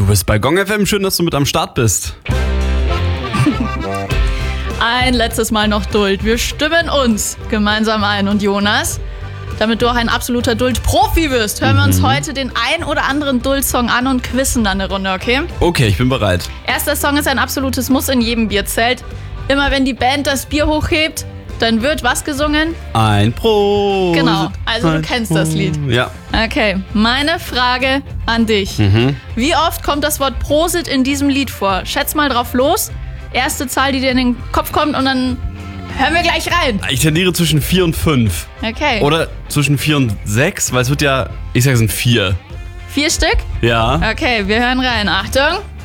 bist bei Gong FM, schön, dass du mit am Start bist. Ein letztes Mal noch Duld. Wir stimmen uns gemeinsam ein. Und Jonas, damit du auch ein absoluter Duld-Profi wirst, hören wir uns heute den ein oder anderen Duld-Song an und quizzen dann eine Runde, okay? Okay, ich bin bereit. Erster Song ist ein absolutes Muss in jedem Bierzelt. Immer wenn die Band das Bier hochhebt, dann wird was gesungen? Ein Prost. Genau, also du kennst das Lied. Ja. Okay, meine Frage an dich. Wie oft kommt das Wort Prosit in diesem Lied vor? Schätz mal drauf los. Erste Zahl, die dir in den Kopf kommt und dann hören wir gleich rein. Ich tendiere zwischen 4 und 5. Okay. Oder zwischen 4 und 6, weil es wird ja, ich sage es sind 4. 4 Stück? Ja. Okay, wir hören rein. Achtung.